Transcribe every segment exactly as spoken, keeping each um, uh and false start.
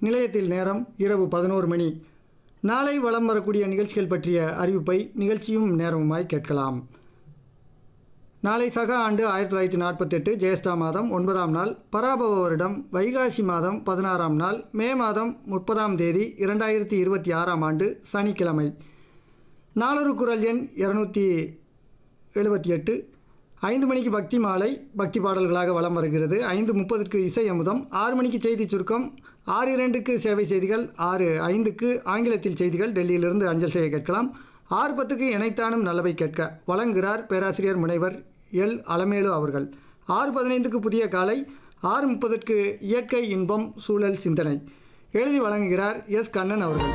நிலையத்தில் நேரம் இரவு பதினோரு மணி. நாளை வலம் வரக்கூடிய நிகழ்ச்சிகள் பற்றிய அறிவிப்பை நிகழ்ச்சியும் நேரமுமாய் கேட்கலாம். நாளை சக ஆண்டு ஆயிரத்தி தொள்ளாயிரத்தி நாற்பத்தெட்டு ஜெயஸ்டா மாதம் ஒன்பதாம் நாள், பராபவ வருடம் வைகாசி மாதம் பதினாறாம் நாள், மே மாதம் முப்பதாம் தேதி இரண்டாயிரத்தி இருபத்தி ஆறாம் ஆண்டு சனிக்கிழமை. நாளொரு குரல் எண் இருநூற்றி எழுபத்தி எட்டு. ஐந்து மணிக்கு பக்தி மாலை பக்தி பாடல்களாக வலம் வருகிறது. ஐந்து முப்பதுக்கு இசை அமுதம். ஆறு மணிக்கு செய்தி சுருக்கம். ஆறு இரண்டுக்கு சேவை செய்திகள். ஆறு ஐந்துக்கு ஆங்கிலத்தில் செய்திகள் டெல்லியிலிருந்து அஞ்சல் செய்ய கேட்கலாம். ஆறு பத்துக்கு இணைத்தானும் நல்லவை கேட்க வழங்குகிறார் பேராசிரியர் முனைவர் எல் அலமேலு அவர்கள். ஆறு பதினைந்துக்கு புதிய காலை. ஆறு முப்பதுக்கு இயற்கை இன்பம் சூழல் சிந்தனை எழுதி வழங்குகிறார் எஸ் கண்ணன் அவர்கள்.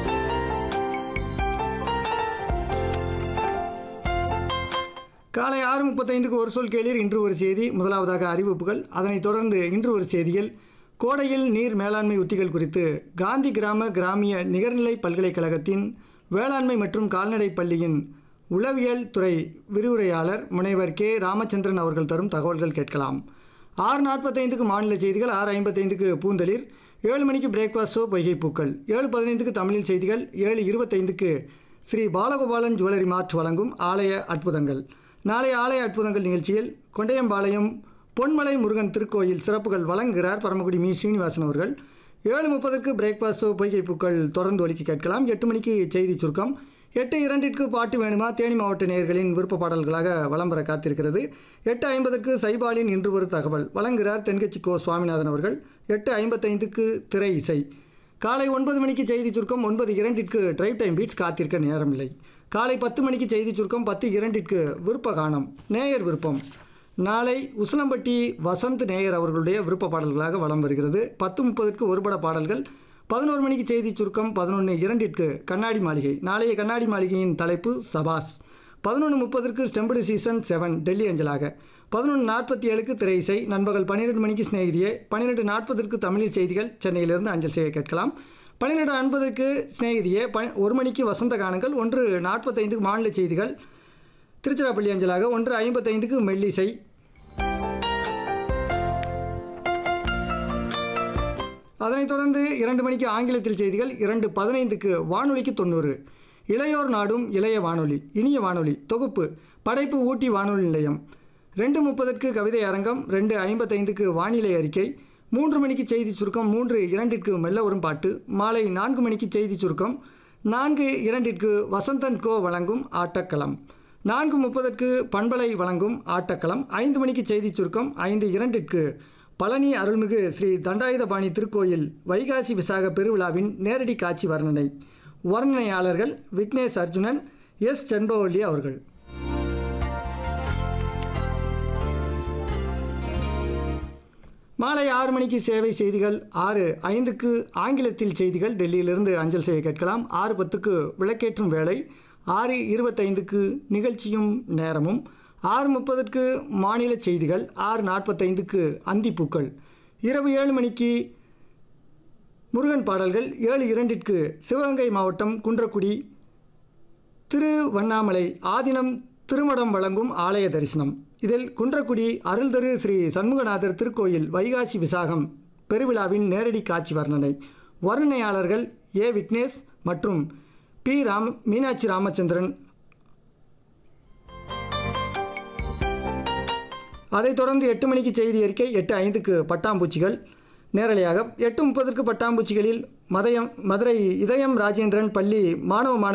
காலை ஆறு முப்பத்தைந்துக்கு ஒரு சொல் கேளீர் இன்று ஒரு செய்தி. முதலாவதாக அறிவிப்புகள். அதனைத் தொடர்ந்து இன்று ஒரு செய்தியில் கோடையில் நீர் மேலாண்மை உத்திகள் குறித்து காந்தி கிராம கிராமிய நிகர்நிலை பல்கலைக்கழகத்தின் வேளாண்மை மற்றும் கால்நடை பள்ளியின் உளவியல் துறை விரிவுரையாளர் முனைவர் கே ராமச்சந்திரன் அவர்கள் தரும் தகவல்கள் கேட்கலாம். ஆறு நாற்பத்தைந்துக்கு மாநில செய்திகள். ஆறு ஐம்பத்தைந்துக்கு பூந்தளிர். ஏழு மணிக்கு பிரேக்ஃபாஸ்ட் ஷோ பொய்கைப்பூக்கள். ஏழு பதினைந்துக்கு தமிழில் செய்திகள். ஏழு இருபத்தைந்துக்கு ஸ்ரீ பாலகோபாலன் ஜுவல்லரி மார்ட் வழங்கும் ஆலய அற்புதங்கள். நாளை ஆலய அற்புதங்கள் நிகழ்ச்சியில் கொண்டையம்பாளையம் பொன்மலை முருகன் திருக்கோயில் சிறப்புகள் வழங்குகிறார் பரமக்குடி மீ ஸ்ரீனிவாசன் அவர்கள். ஏழு முப்பதற்கு பிரேக்ஃபாஸ்ட் ஷோ பொய்கைப்பூக்கள் தொடர்ந்து ஒலிக்க கேட்கலாம். எட்டு மணிக்கு செய்தி சுருக்கம். எட்டு இரண்டிற்கு பாட்டு வேணுமா தேனி மாவட்ட நேயர்களின் விருப்ப பாடல்களாக வலம் வர காத்திருக்கிறது. எட்டு ஐம்பதற்கு சைபாலின் இன்று ஒரு தகவல் வழங்குகிறார் தென்கட்சி கோ சுவாமிநாதன் அவர்கள். எட்டு ஐம்பத்தைந்துக்கு திரை இசை. காலை ஒன்பது மணிக்கு செய்தி சுருக்கம். ஒன்பது இரண்டிற்கு டிரைவ் டைம் பீட்ஸ் காத்திருக்க நேரமில்லை. காலை பத்து மணிக்கு செய்தி சுருக்கம். பத்து இரண்டிற்கு விருப்ப கானம் நேயர் விருப்பம். நாளை உசிலம்பட்டி வசந்த் நேயர் அவர்களுடைய விருப்ப பாடல்களாக வலம் வருகிறது. பத்து முப்பதுக்கு ஒருபட பாடல்கள். பதினோரு மணிக்கு செய்தி சுருக்கம். பதினொன்று இரண்டிற்கு கண்ணாடி மாளிகை. நாளைய கண்ணாடி மாளிகையின் தலைப்பு சபாஸ். பதினொன்று முப்பதற்கு ஸ்டெம்படு சீசன் செவன் டெல்லி அஞ்சலாக. பதினொன்று நாற்பத்தி ஏழுக்கு திரை இசை. நண்பகல் பன்னிரெண்டு மணிக்கு ஸ்நேகிதியே. பன்னிரெண்டு நாற்பதற்கு தமிழில் செய்திகள் சென்னையிலிருந்து அஞ்சல் செய்ய கேட்கலாம். பன்னிரெண்டு ஐம்பதுக்கு ஸ்நேகிதியே. ப ஒரு மணிக்கு வசந்த கானங்கள். ஒன்று நாற்பத்தைந்துக்கு மாநில செய்திகள் திருச்சிராப்பள்ளி அஞ்சலாக. ஒன்று ஐம்பத்தைந்துக்கு மெல்லிசை. அதனைத் தொடர்ந்து இரண்டு மணிக்கு ஆங்கிலத்தில் செய்திகள். இரண்டு பதினைந்துக்கு வானொலிக்கு தொண்ணூறு இளையோர் நாடும் இளைய வானொலி இனிய வானொலி தொகுப்பு படைப்பு ஊட்டி வானொலி நிலையம். ரெண்டு முப்பதற்கு கவிதை அரங்கம். ரெண்டு ஐம்பத்தைந்துக்கு வானிலை அறிக்கை. மூன்று மணிக்கு செய்தி சுருக்கம். மூன்று இரண்டிற்கு மெல்ல வரும் பாட்டு. மாலை நான்கு மணிக்கு செய்தி சுருக்கம். நான்கு இரண்டிற்கு வசந்தன் கோ வழங்கும் ஆட்டக்களம். நான்கு முப்பதற்கு பண்பலை வழங்கும் ஆட்டக்களம். ஐந்து மணிக்கு செய்தி சுருக்கம். ஐந்து இரண்டிற்கு பழனி அருள்மிகு ஸ்ரீ தண்டாயுதபாணி திருக்கோயில் வைகாசி விசாக பெருவிழாவின் நேரடி காட்சி வர்ணனை. வர்ணனையாளர்கள் விக்னேஷ் அர்ஜுனன், எஸ் செண்பவல்லி அவர்கள். மாலை ஆறு மணிக்கு சேவை செய்திகள். ஆறு ஐந்துக்கு ஆங்கிலத்தில் செய்திகள் டெல்லியிலிருந்து அஞ்சல் செய்ய கேட்கலாம். ஆறு பத்துக்கு விளக்கேற்றும் வேலை. ஆறு இருபத்தைந்துக்கு நிகழ்ச்சியும் நேரமும். ஆறு முப்பதற்கு மாநில செய்திகள். ஆறு நாற்பத்தைந்துக்கு அந்திப்பூக்கள். இரவு ஏழு மணிக்கு முருகன் பாடல்கள். ஏழு இரண்டிற்கு சிவகங்கை மாவட்டம் குன்றக்குடி திருவண்ணாமலை ஆதீனம் திருமடம் வழங்கும் ஆலய தரிசனம். இதில் குன்றக்குடி அருள்தரு ஸ்ரீ சண்முகநாதர் திருக்கோயில் வைகாசி விசாகம் பெருவிழாவின் நேரடி காட்சி வர்ணனை. வர்ணனையாளர்கள் ஏ விக்னேஷ் மற்றும் பி ராம் மீனாட்சி ராமச்சந்திரன். அதைத் தொடர்ந்து எட்டு மணிக்கு செய்தி அறிக்கை. எட்டு ஐந்துக்கு பட்டாம்பூச்சிகள் நேரலையாக. எட்டு முப்பதற்கு பட்டாம்பூச்சிகளில் மதயம் மதுரை இதயம் ராஜேந்திரன் பள்ளி மாணவ மாணவி